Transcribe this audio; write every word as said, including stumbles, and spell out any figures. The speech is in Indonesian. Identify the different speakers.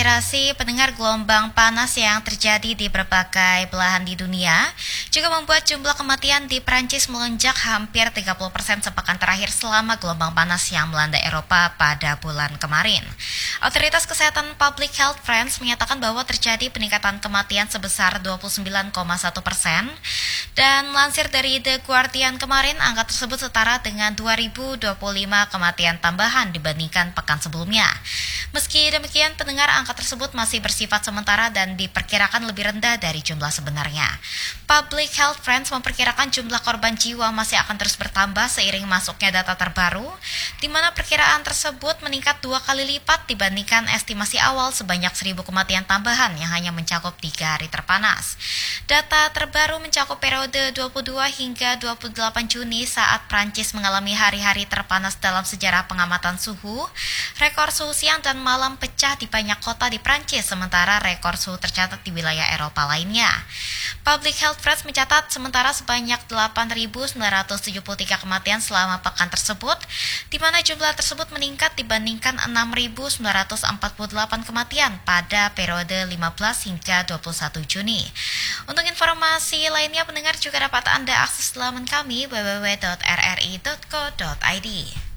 Speaker 1: Akselerasi pendengar gelombang panas yang terjadi di berbagai belahan di dunia juga membuat jumlah kematian di Prancis melonjak hampir tiga puluh persen sepekan terakhir selama gelombang panas yang melanda Eropa pada bulan kemarin. Otoritas Kesehatan Public Health France menyatakan bahwa terjadi peningkatan kematian sebesar dua puluh sembilan koma satu persen dan melansir dari The Guardian kemarin, angka tersebut setara dengan dua ribu dua puluh lima kematian tambahan dibandingkan pekan sebelumnya. Meski demikian, pendengar, angka tersebut masih bersifat sementara dan diperkirakan lebih rendah dari jumlah sebenarnya. Public Health France memperkirakan jumlah korban jiwa masih akan terus bertambah seiring masuknya data terbaru, di mana perkiraan tersebut meningkat dua kali lipat dibandingkan estimasi awal sebanyak seribu kematian tambahan yang hanya mencakup tiga hari terpanas. Data terbaru mencakup periode dua puluh dua hingga dua puluh delapan Juni saat Prancis mengalami hari-hari terpanas dalam sejarah pengamatan suhu. Rekor suhu siang dan malam pecah di banyak kota di Prancis, sementara rekor suhu tercatat di wilayah Eropa lainnya. Public Health France mencatat sementara sebanyak delapan ribu sembilan ratus tujuh puluh tiga kematian selama pekan tersebut, di mana jumlah tersebut meningkat dibandingkan enam ribu sembilan ratus empat puluh delapan kematian pada periode lima belas hingga dua puluh satu Juni. Untuk informasi lainnya, pendengar juga dapat Anda akses laman kami w w w dot r r i dot co dot i d.